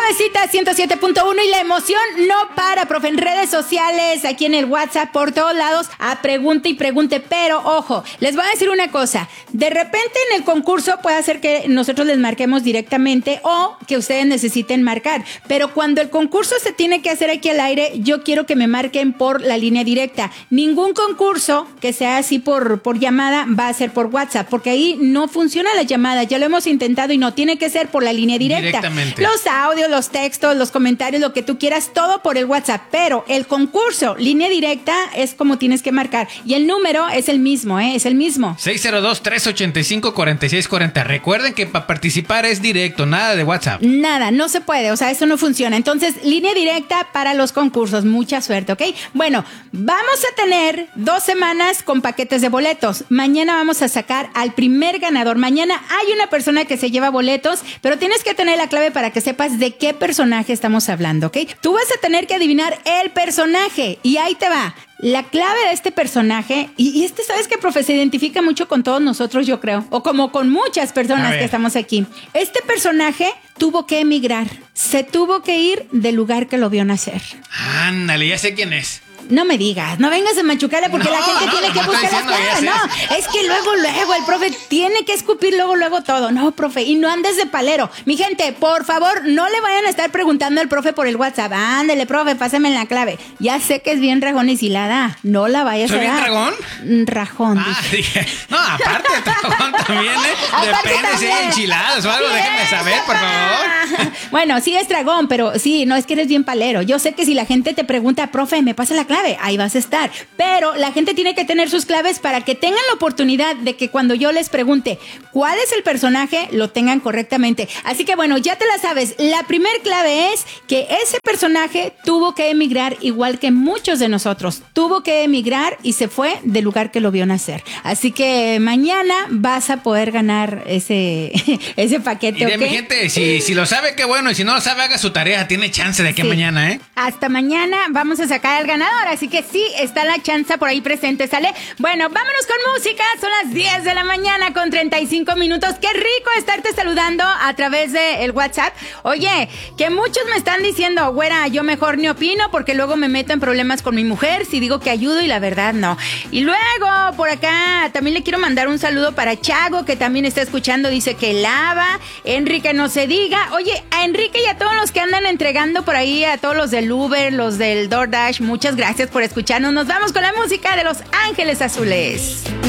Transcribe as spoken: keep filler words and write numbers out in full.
Nuevecita ciento siete punto uno y la emoción no para, profe, en redes sociales, aquí en el WhatsApp, por todos lados, a pregunte y pregunte, pero ojo, les voy a decir una cosa, de repente en el concurso puede ser que nosotros les marquemos directamente o que ustedes necesiten marcar, pero cuando el concurso se tiene que hacer aquí al aire, yo quiero que me marquen por la línea directa. Ningún concurso que sea así por, por llamada va a ser por WhatsApp, porque ahí no funciona la llamada, ya lo hemos intentado y no, tiene que ser por la línea directa. Directamente. Los audios, los textos, los comentarios, lo que tú quieras, todo por el WhatsApp, pero el concurso, línea directa, es como tienes que marcar, y el número es el mismo, ¿eh? Es el mismo. seis cero dos, tres ocho cinco, cuatro seis cuatro cero. Recuerden que para participar es directo, nada de WhatsApp. Nada, no se puede, o sea, eso no funciona. Entonces, línea directa para los concursos. Mucha suerte, ¿ok? Bueno, vamos a tener dos semanas con paquetes de boletos. Mañana vamos a sacar al primer ganador. Mañana hay una persona que se lleva boletos, pero tienes que tener la clave para que sepas de qué personaje estamos hablando, ¿ok? Tú vas a tener que adivinar el personaje y ahí te va. La clave de este personaje, y, y este, ¿sabes qué, profe? Se identifica mucho con todos nosotros, yo creo, o como con muchas personas que estamos aquí. Este personaje tuvo que emigrar, se tuvo que ir del lugar que lo vio nacer. Ándale, ya sé quién es. No me digas, no vengas a machucarle porque no, la gente no, tiene no, que no buscar las cosas. No, es que luego, luego el profe tiene que escupir luego, luego todo. No, profe, y no andes de palero. Mi gente, por favor, no le vayan a estar preguntando al profe por el WhatsApp. Ándele, profe, pásame la clave. Ya sé que es bien rajón y si la da, no la vayas a dar. ¿Soy bien dragón? Rajón. Ah, dije, no, aparte de dragón también, ¿eh? Aparte Depende si también. hay enchiladas o algo, Sí, déjenme saber, por favor. Bueno, sí es dragón, pero sí, no es que eres bien palero. Yo sé que si la gente te pregunta, profe, ¿me pasa la clave? Ahí vas a estar. Pero la gente tiene que tener sus claves para que tengan la oportunidad de que cuando yo les pregunte cuál es el personaje, lo tengan correctamente. Así que bueno, ya te la sabes. La primer clave es que ese personaje tuvo que emigrar igual que muchos de nosotros. Tuvo que emigrar y se fue del lugar que lo vio nacer. Así que mañana vas a poder ganar ese, ese paquete, Y de ¿ok? mi gente, si, si lo sabe, qué bueno. Y si no lo sabe, haga su tarea. Tiene chance de que Sí. mañana, ¿eh? Hasta mañana vamos a sacar al ganador, así que sí, está la chance por ahí presente, ¿sale? Bueno, vámonos con música, son las diez de la mañana con treinta y cinco minutos. Qué rico estarte saludando a través del WhatsApp. Oye, que muchos me están diciendo, güera, yo mejor ni opino porque luego me meto en problemas con mi mujer si digo que ayudo y la verdad no. Y luego, por acá, también le quiero mandar un saludo para Chago, que también está escuchando, dice que lava. Enrique, no se diga. Oye, a Enrique y a todos los que andan entregando por ahí, a todos los del Uber, los del DoorDash, muchas gracias por escucharnos. Nos vamos con la música de Los Ángeles Azules.